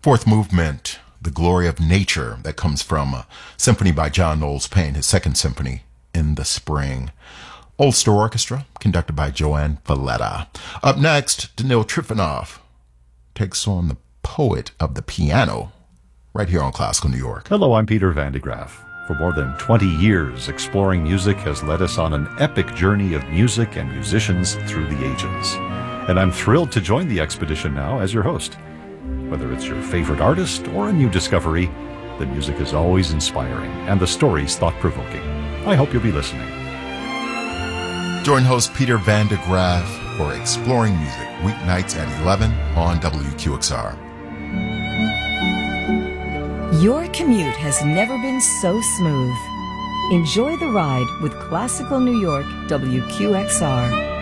Fourth movement, The Glory of Nature, that comes from a symphony by John Knowles Paine, his second symphony, In the Spring. Ulster Orchestra, conducted by Joanne Valletta. Up next, Danil Trifonov takes on the poet of the piano, right here on Classical New York. Hello, I'm Peter Van de Graaff. For more than 20 years, exploring music has led us on an epic journey of music and musicians through the ages. And I'm thrilled to join the expedition now as your host. Whether it's your favorite artist or a new discovery, the music is always inspiring and the stories thought-provoking. I hope you'll be listening. Join host Peter Van de Graaff for Exploring Music, weeknights at 11 on WQXR. Your commute has never been so smooth. Enjoy the ride with Classical New York WQXR.